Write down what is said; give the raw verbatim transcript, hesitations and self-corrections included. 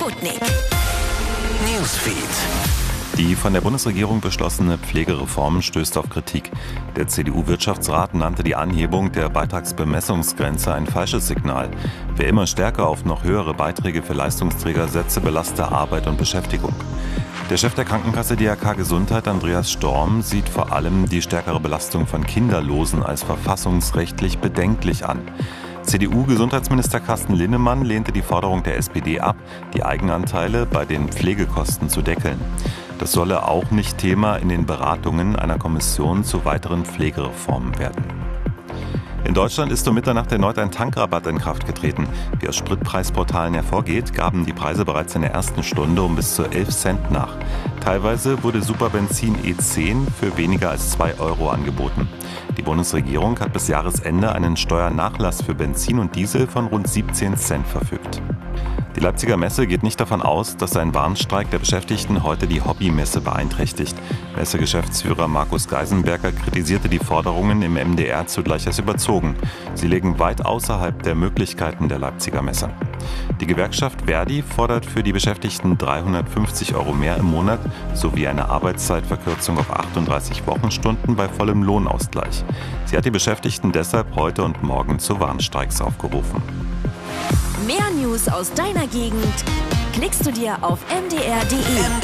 Sputnik. Newsfeed. Die von der Bundesregierung beschlossene Pflegereform stößt auf Kritik. Der C D U-Wirtschaftsrat nannte die Anhebung der Beitragsbemessungsgrenze ein falsches Signal. Wer immer stärker auf noch höhere Beiträge für Leistungsträger setze, belaste Arbeit und Beschäftigung. Der Chef der Krankenkasse D R K Gesundheit, Andreas Storm, sieht vor allem die stärkere Belastung von Kinderlosen als verfassungsrechtlich bedenklich an. C D U-Gesundheitsminister Carsten Linnemann lehnte die Forderung der S P D ab, die Eigenanteile bei den Pflegekosten zu deckeln. Das solle auch nicht Thema in den Beratungen einer Kommission zu weiteren Pflegereformen werden. In Deutschland ist um Mitternacht erneut ein Tankrabatt in Kraft getreten. Wie aus Spritpreisportalen hervorgeht, gaben die Preise bereits in der ersten Stunde um bis zu elf Cent nach. Teilweise wurde Superbenzin E zehn für weniger als zwei Euro angeboten. Die Bundesregierung hat bis Jahresende einen Steuernachlass für Benzin und Diesel von rund siebzehn Cent verfügt. Die Leipziger Messe geht nicht davon aus, dass ein Warnstreik der Beschäftigten heute die Hobbymesse beeinträchtigt. Messegeschäftsführer Markus Geisenberger kritisierte die Forderungen im M D R zugleich als überzogen. Sie liegen weit außerhalb der Möglichkeiten der Leipziger Messe. Die Gewerkschaft Verdi fordert für die Beschäftigten dreihundertfünfzig Euro mehr im Monat sowie eine Arbeitszeitverkürzung auf achtunddreißig Wochenstunden bei vollem Lohnausgleich. Sie hat die Beschäftigten deshalb heute und morgen zu Warnstreiks aufgerufen. Mehr News aus deiner Gegend klickst du dir auf m d r punkt d e.